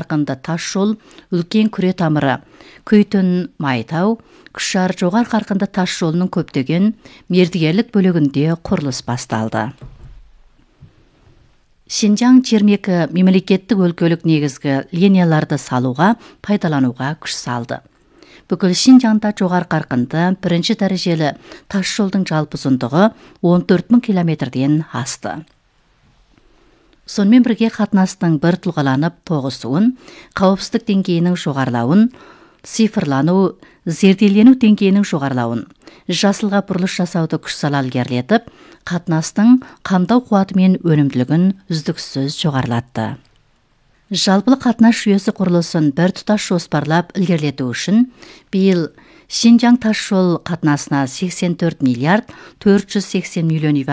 қарқынды тас жол, үлкен күре тамыры, Көйтін Майтау, Күшар жоғары қарқынды тас жолының көптеген мердігерлік бөлігінде құрылыс басталды. Шинжаң 22 мемлекеттік өлкөлік негізгі линияларды салуға, пайдалануға күш салды. Бүкіл Шинжаңда жоғары қарқынды бірінші дәрежелі тас жолдың жалпы ұзындығы 14.000 километрден асты. Сонымен бірге қатынастың бір тұлғаланып тоғысуын, қауіпсіздік деңгейінің жоғарылауын, цифрлану, зерделену деңгейінің жоғарылауын, жасылға бұрылыс жасауды күш сала ілгерілетіп, қатынастың қамдау қуаты мен өнімділігін үздіксіз жоғарылатты. Жалпылық қатынас жүйесі құрылысын бір тұтас жоспарлап ілгерілету үшін биыл Шинжаң тас жол қатынасына 84 миллиард 480 миллион